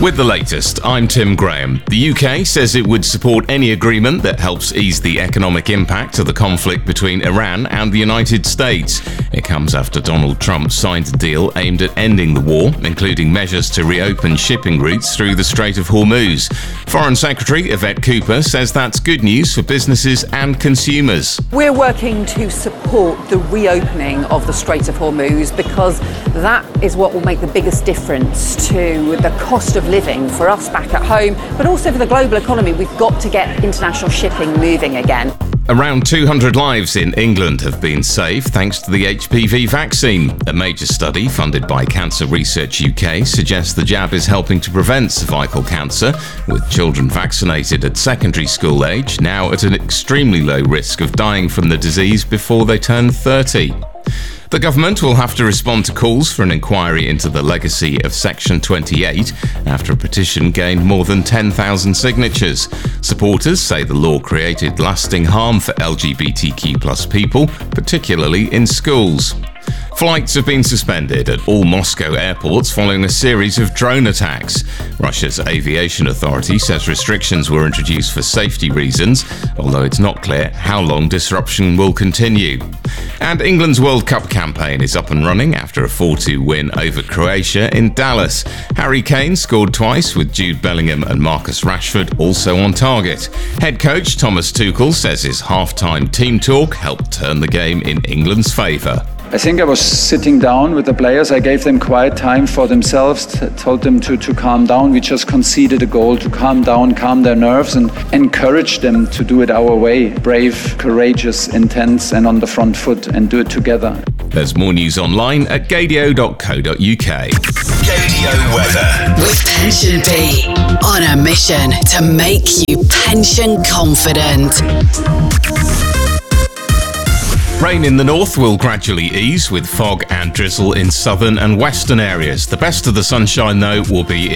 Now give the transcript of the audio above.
With the latest, I'm Tim Graham. The UK says it would support any agreement that helps ease the economic impact of the conflict between Iran and the United States. It comes after Donald Trump signed a deal aimed at ending the war, including measures to reopen shipping routes through the Strait of Hormuz. Foreign Secretary Yvette Cooper says that's good news for businesses and consumers. We're working to support the reopening of the Strait of Hormuz because that is what will make the biggest difference to the cost of living for us back at home, but also for the global economy. We've got to get international shipping moving again. Around 200 lives in England have been saved thanks to the HPV vaccine. A major study funded by Cancer Research UK suggests the jab is helping to prevent cervical cancer, with children vaccinated at secondary school age now at an extremely low risk of dying from the disease before they turn 30. The government will have to respond to calls for an inquiry into the legacy of Section 28 after a petition gained more than 10,000 signatures. Supporters say the law created lasting harm for LGBTQ+ people, particularly in schools. Flights have been suspended at all Moscow airports following a series of drone attacks. Russia's aviation authority says restrictions were introduced for safety reasons, although it's not clear how long disruption will continue. And England's World Cup campaign is up and running after a 4-2 win over Croatia in Dallas. Harry Kane scored twice, with Jude Bellingham and Marcus Rashford also on target. Head coach Thomas Tuchel says his half-time team talk helped turn the game in England's favour. I think I was sitting down with the players. I gave them quiet time for themselves, told them to calm down. We just conceded a goal, to calm down, calm their nerves, and encourage them to do it our way. Brave, courageous, intense, and on the front foot, and do it together. There's more news online at gadio.co.uk. Gadio weather. With Pension B, on a mission to make you pension confident. Rain in the north will gradually ease with fog and drizzle in southern and western areas. The best of the sunshine, though, will be